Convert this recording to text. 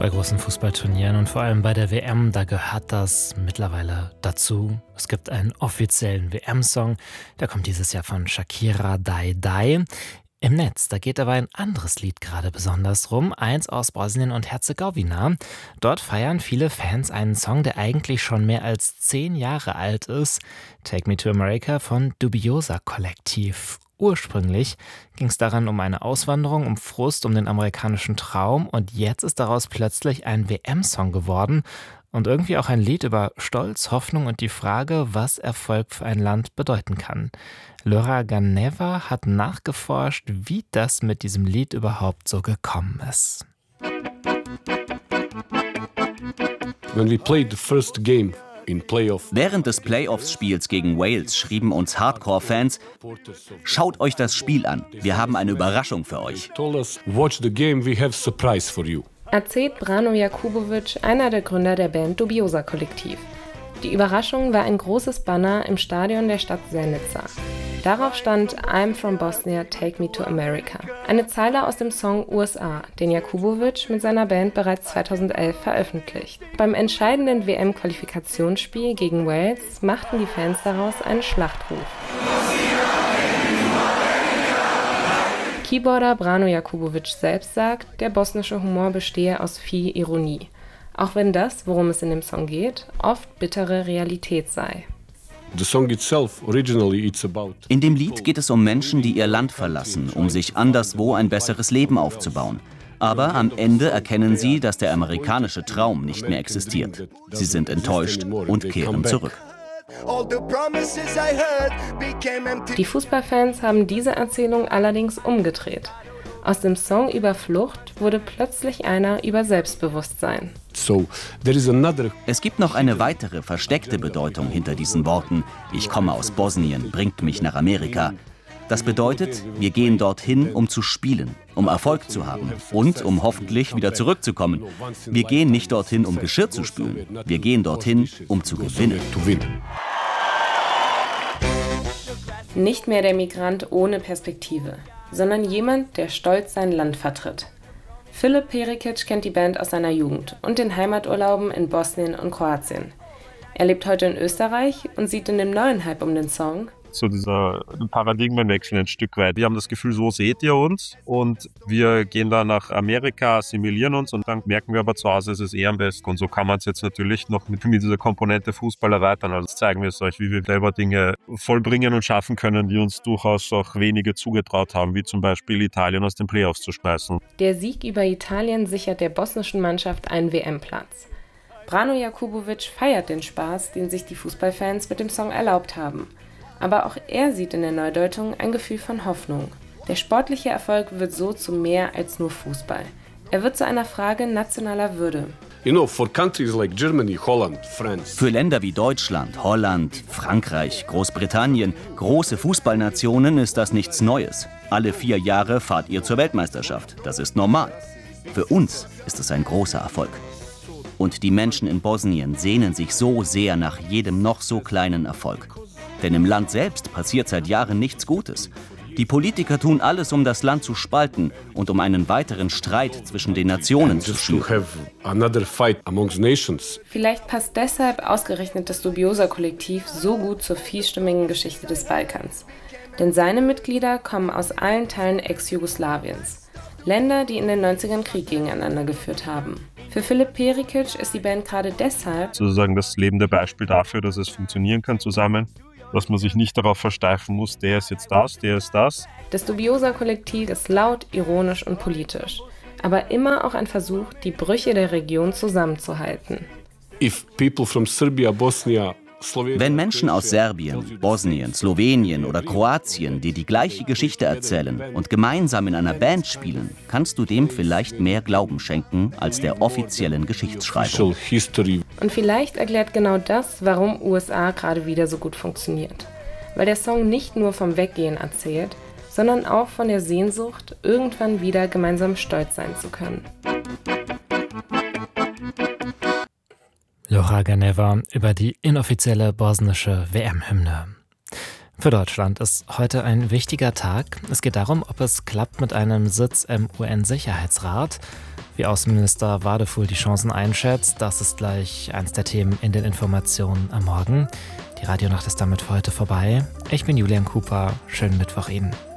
bei großen Fußballturnieren und vor allem bei der WM, da gehört das mittlerweile dazu. Es gibt einen offiziellen WM-Song, der kommt dieses Jahr von Shakira, Die Die. Im Netz, da geht aber ein anderes Lied gerade besonders rum, eins aus Bosnien und Herzegowina. Dort feiern viele Fans einen Song, der eigentlich schon mehr als 10 Jahre alt ist. Take Me to America von Dubiosa Kollektiv. Ursprünglich ging es daran um eine Auswanderung, um Frust, um den amerikanischen Traum und jetzt ist daraus plötzlich ein WM-Song geworden und irgendwie auch ein Lied über Stolz, Hoffnung und die Frage, was Erfolg für ein Land bedeuten kann. Laura Ganeva hat nachgeforscht, wie das mit diesem Lied überhaupt so gekommen ist. When we played the first game Während des Playoffs-Spiels gegen Wales schrieben uns Hardcore-Fans: Schaut euch das Spiel an, wir haben eine Überraschung für euch. Erzählt Brano Jakubovic, einer der Gründer der Band Dubiosa Kollektiv. Die Überraschung war ein großes Banner im Stadion der Stadt Zenica. Darauf stand I'm from Bosnia, take me to America. Eine Zeile aus dem Song USA, den Jakubovic mit seiner Band bereits 2011 veröffentlicht. Beim entscheidenden WM-Qualifikationsspiel gegen Wales machten die Fans daraus einen Schlachtruf. Keyboarder Brano Jakubovic selbst sagt, der bosnische Humor bestehe aus viel Ironie. Auch wenn das, worum es in dem Song geht, oft bittere Realität sei. In dem Lied geht es um Menschen, die ihr Land verlassen, um sich anderswo ein besseres Leben aufzubauen. Aber am Ende erkennen sie, dass der amerikanische Traum nicht mehr existiert. Sie sind enttäuscht und kehren zurück. Die Fußballfans haben diese Erzählung allerdings umgedreht. Aus dem Song über Flucht wurde plötzlich einer über Selbstbewusstsein. Es gibt noch eine weitere versteckte Bedeutung hinter diesen Worten. Ich komme aus Bosnien, bringt mich nach Amerika. Das bedeutet, wir gehen dorthin, um zu spielen, um Erfolg zu haben und um hoffentlich wieder zurückzukommen. Wir gehen nicht dorthin, um Geschirr zu spülen. Wir gehen dorthin, um zu gewinnen. Nicht mehr der Migrant ohne Perspektive, sondern jemand, der stolz sein Land vertritt. Filip Perikic kennt die Band aus seiner Jugend und den Heimaturlauben in Bosnien und Kroatien. Er lebt heute in Österreich und sieht in dem neuen Hype um den Song so dieser Paradigmenwechsel ein Stück weit. Wir haben das Gefühl, so seht ihr uns und wir gehen dann nach Amerika, assimilieren uns und dann merken wir aber zu Hause, ist es eher am besten. Und so kann man es jetzt natürlich noch mit dieser Komponente Fußball erweitern. Also zeigen wir es euch, wie wir selber Dinge vollbringen und schaffen können, die uns durchaus auch wenige zugetraut haben, wie zum Beispiel Italien aus den Playoffs zu schmeißen. Der Sieg über Italien sichert der bosnischen Mannschaft einen WM-Platz. Brano Jakubovic feiert den Spaß, den sich die Fußballfans mit dem Song erlaubt haben. Aber auch er sieht in der Neudeutung ein Gefühl von Hoffnung. Der sportliche Erfolg wird so zu mehr als nur Fußball. Er wird zu einer Frage nationaler Würde. Für Länder wie Deutschland, Holland, Frankreich, Großbritannien, große Fußballnationen ist das nichts Neues. Alle 4 Jahre fahrt ihr zur Weltmeisterschaft. Das ist normal. Für uns ist es ein großer Erfolg. Und die Menschen in Bosnien sehnen sich so sehr nach jedem noch so kleinen Erfolg. Denn im Land selbst passiert seit Jahren nichts Gutes. Die Politiker tun alles, um das Land zu spalten und um einen weiteren Streit zwischen den Nationen zu schüren. Vielleicht passt deshalb ausgerechnet das Dubiosa-Kollektiv so gut zur vielstimmigen Geschichte des Balkans. Denn seine Mitglieder kommen aus allen Teilen Ex-Jugoslawiens. Länder, die in den 90ern Krieg gegeneinander geführt haben. Für Filip Perikic ist die Band gerade deshalb sozusagen das lebende Beispiel dafür, dass es funktionieren kann zusammen. Dass man sich nicht darauf versteifen muss, der ist jetzt das, der ist das. Das Dubiosa-Kollektiv ist laut, ironisch und politisch. Aber immer auch ein Versuch, die Brüche der Region zusammenzuhalten. Wenn Menschen aus Serbien, Bosnien, Slowenien oder Kroatien dir die gleiche Geschichte erzählen und gemeinsam in einer Band spielen, kannst du dem vielleicht mehr Glauben schenken als der offiziellen Geschichtsschreibung. Und vielleicht erklärt genau das, warum USA gerade wieder so gut funktioniert. Weil der Song nicht nur vom Weggehen erzählt, sondern auch von der Sehnsucht, irgendwann wieder gemeinsam stolz sein zu können. Laura Ganeva über die inoffizielle bosnische WM-Hymne. Für Deutschland ist heute ein wichtiger Tag. Es geht darum, ob es klappt mit einem Sitz im UN-Sicherheitsrat. Wie Außenminister Wadefuhl die Chancen einschätzt, das ist gleich eins der Themen in den Informationen am Morgen. Die Radionacht ist damit für heute vorbei. Ich bin Julian Cooper. Schönen Mittwoch Ihnen.